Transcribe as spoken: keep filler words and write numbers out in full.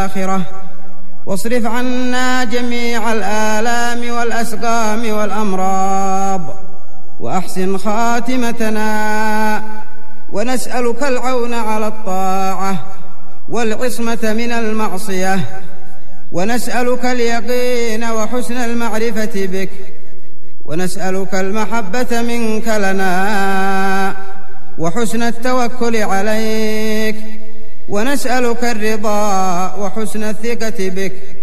الآخرة، واصرف عنا جميع الآلام والأسقام والأمراض، وأحسن خاتمتنا، ونسألك العون على الطاعة والعصمة من المعصية، ونسألك اليقين وحسن المعرفة بك، ونسألك المحبة منك لنا وحسن التوكل عليك، ونسألك الرضا وحسن الثقة بك،